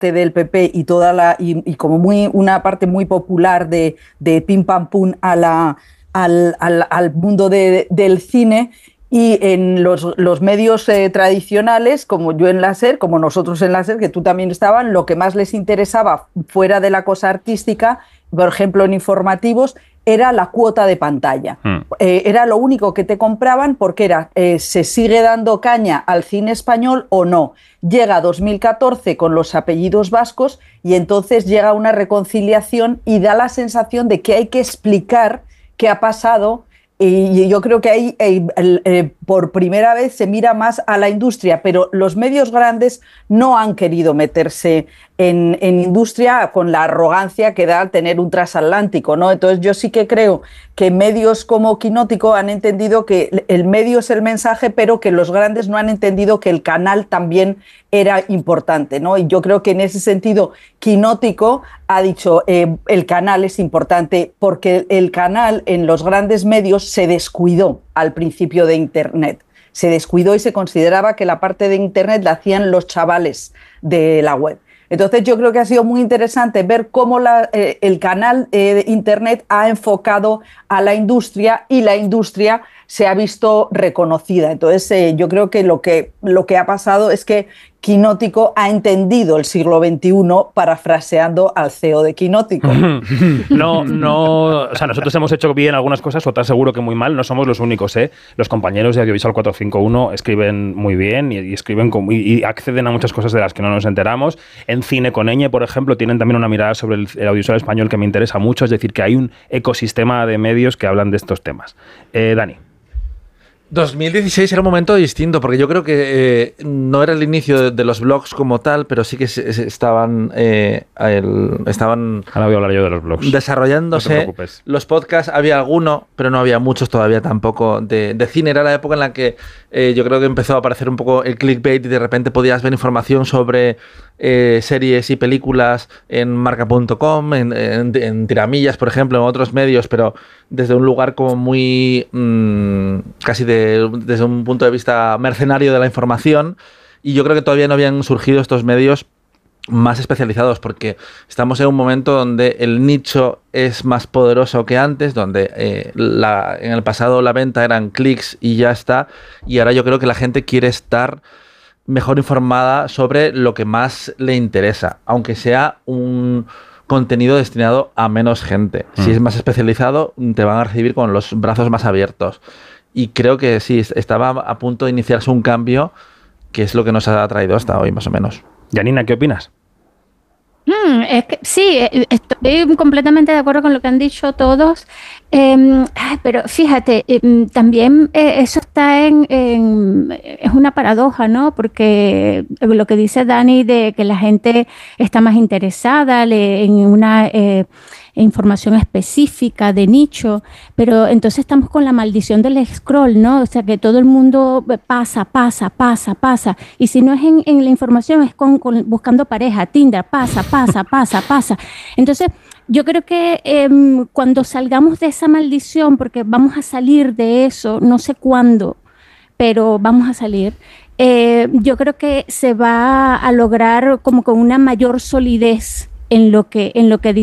parte del PP y y como una parte muy popular de Pim Pam Pum al mundo del cine. Y en los medios tradicionales, como yo en la SER, como nosotros en la SER, que tú también estaban, lo que más les interesaba fuera de la cosa artística, por ejemplo en informativos, era la cuota de pantalla. Era lo único que te compraban porque era, ¿se sigue dando caña al cine español o no? Llega 2014 con los apellidos vascos y entonces llega una reconciliación y da la sensación de que hay que explicar qué ha pasado. Y yo creo que ahí por primera vez se mira más a la industria, pero los medios grandes no han querido meterse en industria con la arrogancia que da al tener un transatlántico, ¿no? Entonces yo sí que creo que medios como Quinótico han entendido que el medio es el mensaje, pero que los grandes no han entendido que el canal también era importante, ¿no? Y yo creo que en ese sentido Quinótico ha dicho el canal es importante porque el canal en los grandes medios se descuidó al principio de Internet. Se descuidó y se consideraba que la parte de Internet la hacían los chavales de la web. Entonces yo creo que ha sido muy interesante ver cómo el canal de Internet ha enfocado a la industria y la industria se ha visto reconocida. Entonces yo creo que lo que ha pasado es que Quinótico ha entendido el siglo XXI parafraseando al CEO de Quinótico. No, o sea, nosotros hemos hecho bien algunas cosas, otras seguro que muy mal, no somos los únicos, ¿eh? Los compañeros de Audiovisual 451 escriben muy bien y escriben y acceden a muchas cosas de las que no nos enteramos. En Cine con Eñe, por ejemplo, tienen también una mirada sobre el audiovisual español que me interesa mucho, es decir, que hay un ecosistema de medios que hablan de estos temas. Dani. 2016 era un momento distinto, porque yo creo que no era el inicio de los blogs como tal, pero sí que estaban... Ahora voy a hablar yo de los blogs. Desarrollándose. No te preocupes. Los podcasts, había alguno, pero no había muchos todavía tampoco de cine. Era la época en la que yo creo que empezó a aparecer un poco el clickbait y de repente podías ver información sobre series y películas en marca.com, en Tiramillas, por ejemplo, en otros medios, pero desde un lugar como muy... casi desde un punto de vista mercenario de la información, y yo creo que todavía no habían surgido estos medios más especializados, porque estamos en un momento donde el nicho es más poderoso que antes, donde en el pasado la venta eran clics y ya está, y ahora yo creo que la gente quiere estar mejor informada sobre lo que más le interesa, aunque sea un contenido destinado a menos gente. Si es más especializado, te van a recibir con los brazos más abiertos. Y creo que sí, estaba a punto de iniciarse un cambio que es lo que nos ha traído hasta hoy, más o menos. Janina, ¿qué opinas? Es que, sí, estoy completamente de acuerdo con lo que han dicho todos, pero fíjate, también eso está es una paradoja, ¿no? Porque lo que dice Dani de que la gente está más interesada en una información específica de nicho, pero entonces estamos con la maldición del scroll, ¿no? O sea, que todo el mundo pasa, y si no es en la información, es buscando pareja, Tinder, pasa. Entonces, yo creo que cuando salgamos de esa maldición, porque vamos a salir de eso, no sé cuándo, pero vamos a salir, yo creo que se va a lograr como con una mayor solidez en lo que